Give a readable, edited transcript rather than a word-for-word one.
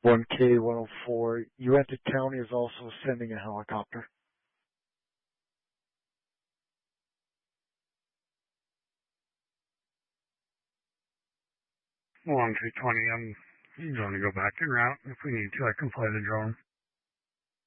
1K104. Uinta County is also sending a helicopter. 1-220, I'm going to go back en route. If we need to, I can fly the drone.